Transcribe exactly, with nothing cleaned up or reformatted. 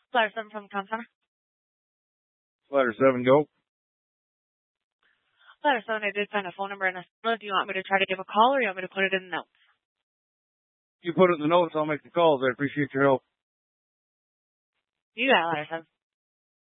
Letter seven from the com center. Letter seven, go. Letter seven, I did find a phone number in a Do you want me to try to give a call, or you want me to put it in the notes? You put it in the notes, I'll make the calls. I appreciate your help. You got it, Letter seven.